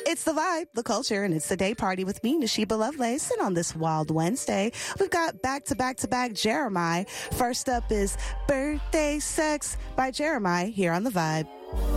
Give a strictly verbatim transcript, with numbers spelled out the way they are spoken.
It's the vibe, the culture, and it's the day party with me, Nashiba Lovelace. And on this wild Wednesday, we've got back to back to back Jeremiah. First up is Birthday Sex by Jeremiah here on the Vibe.